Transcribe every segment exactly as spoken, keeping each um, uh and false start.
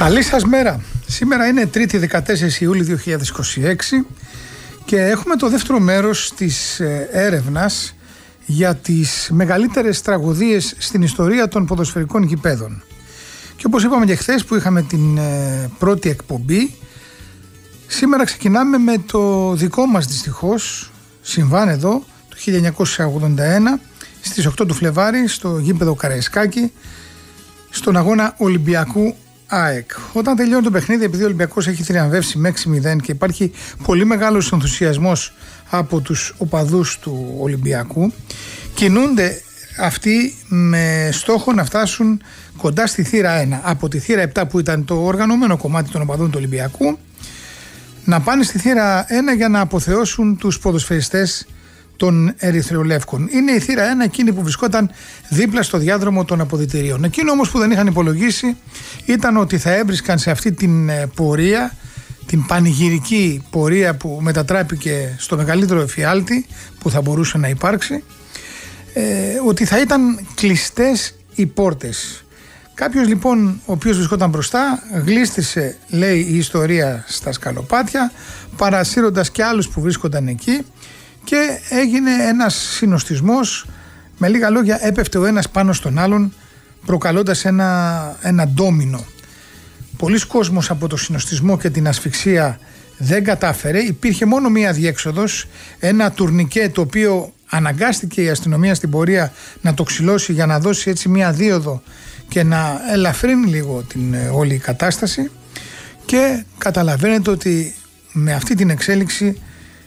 Καλή σας μέρα. Σήμερα είναι τρίτη δεκατέσσερις Ιουλίου δύο χιλιάδες είκοσι έξι και έχουμε το δεύτερο μέρος της έρευνας για τις μεγαλύτερες τραγωδίες στην ιστορία των ποδοσφαιρικών γηπέδων. Και όπως είπαμε και χθες που είχαμε την πρώτη εκπομπή, σήμερα ξεκινάμε με το δικό μας δυστυχώς συμβάν εδώ το χίλια εννιακόσια ογδόντα ένα στις οκτώ του Φλεβάρι στο γήπεδο Καραϊσκάκη στον αγώνα Ολυμπιακού ΑΕΚ. Όταν τελειώνει το παιχνίδι, επειδή ο Ολυμπιακός έχει θριαμβεύσει με έξι μηδέν και υπάρχει πολύ μεγάλος ενθουσιασμός από τους οπαδούς του Ολυμπιακού, κινούνται αυτοί με στόχο να φτάσουν κοντά στη θύρα ένα. Από τη θύρα επτά που ήταν το οργανωμένο κομμάτι των οπαδών του Ολυμπιακού, να πάνε στη θύρα ένα για να αποθεώσουν τους ποδοσφαιριστές των Ερυθρολεύκων. Είναι η θύρα ένα εκείνη που βρισκόταν δίπλα στο διάδρομο των αποδυτηρίων. Εκείνο όμως που δεν είχαν υπολογίσει ήταν ότι θα έβρισκαν σε αυτή την πορεία, την πανηγυρική πορεία που μετατράπηκε στο μεγαλύτερο εφιάλτη που θα μπορούσε να υπάρξει, ε, ότι θα ήταν κλειστές οι πόρτες. Κάποιος λοιπόν ο οποίος βρισκόταν μπροστά γλίστρισε, λέει η ιστορία, στα σκαλοπάτια, παρασύροντας και άλλους που βρίσκονταν εκεί, και έγινε ένας συνοστισμός. Με λίγα λόγια, έπεφτε ο ένας πάνω στον άλλον, προκαλώντας ένα, ένα ντόμινο. Πολλοί κόσμος από το συνοστισμό και την ασφυξία δεν κατάφερε. Υπήρχε μόνο μία διέξοδος, ένα τουρνικέ το οποίο αναγκάστηκε η αστυνομία στην πορεία να το ξυλώσει για να δώσει έτσι μία δίωδο και να ελαφρύνει λίγο την όλη κατάσταση. Και καταλαβαίνετε ότι με αυτή την εξέλιξη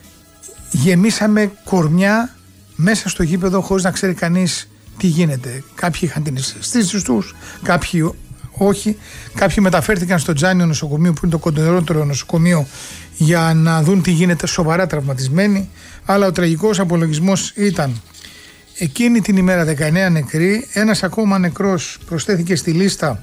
γεμίσαμε κορμιά μέσα στο γήπεδο χωρίς να ξέρει κανείς τι γίνεται. Κάποιοι είχαν την αισθήση τους, κάποιοι όχι. Κάποιοι μεταφέρθηκαν στο Τζάνιο νοσοκομείο που είναι το κοντινότερο νοσοκομείο για να δουν τι γίνεται, σοβαρά τραυματισμένοι. Αλλά ο τραγικός απολογισμός ήταν εκείνη την ημέρα δεκαεννέα νεκροί, ένας ακόμα νεκρός προσθέθηκε στη λίστα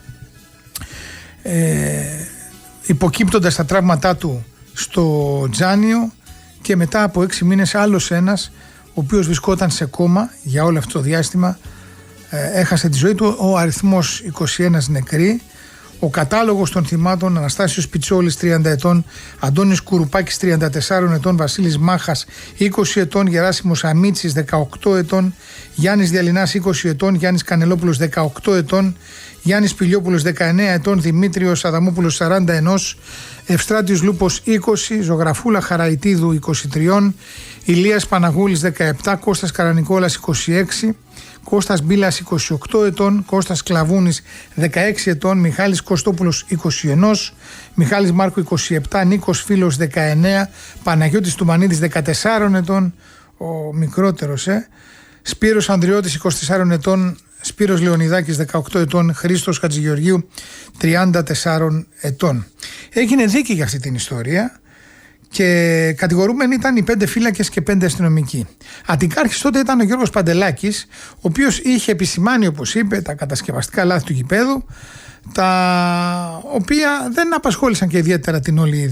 ε, υποκύπτοντας τα τραύματά του στο Τζάνιο. Και μετά από έξι μήνες άλλος ένας, ο οποίος βρισκόταν σε κόμμα για όλο αυτό το διάστημα, ε, έχασε τη ζωή του. Ο αριθμός είκοσι ένα νεκροί. Ο κατάλογος των θυμάτων: Αναστάσιος Πιτσόλης τριάντα ετών, Αντώνης Κουρουπάκης τριάντα τέσσερα ετών, Βασίλης Μάχας είκοσι ετών, Γεράσιμος Αμίτσης δεκαοκτώ ετών, Γιάννης Διαλυνάς είκοσι ετών, Γιάννης Κανελόπουλος δεκαοκτώ ετών, Γιάννης Πηλιόπουλος δεκαεννέα ετών, Δημήτριος Αδαμόπουλος σαράντα ένα, Ευστράτιος Λούπος είκοσι, Ζωγραφούλα Χαραϊτίδου είκοσι τρία, Ηλίας Παναγούλης δεκαεπτά, Κώστας Καρανικόλας είκοσι έξι, Κώστας Μπίλας είκοσι οκτώ ετών, Κώστας Κλαβούνης δεκαέξι ετών, Μιχάλης Κωστόπουλος είκοσι ένα, Μιχάλης Μάρκου είκοσι επτά, Νίκος Φίλος δεκαεννέα, Παναγιώτης Τουμανίδης δεκατέσσερα ετών, ο μικρότερος, ε, Σπύρος Ανδριώτης είκοσι τέσσερα ετών, Σπύρος Λεωνιδάκης δεκαοκτώ ετών, Χρήστος Χατζηγεωργίου τριάντα τέσσερα ετών. Έγινε δίκη για αυτή την ιστορία και κατηγορούμενοι ήταν οι πέντε φύλακες και πέντε αστυνομικοί. Αντικάρχης τότε ήταν ο Γιώργος Παντελάκης, ο οποίος είχε επισημάνει, όπως είπε, τα κατασκευαστικά λάθη του γηπέδου, τα οποία δεν απασχόλησαν και ιδιαίτερα την όλη